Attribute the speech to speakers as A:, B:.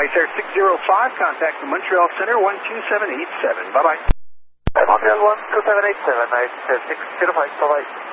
A: Ice Air 605, contact the Montreal Center 12787. Bye-bye.
B: Montreal 12787, Ice Air 605, bye-bye.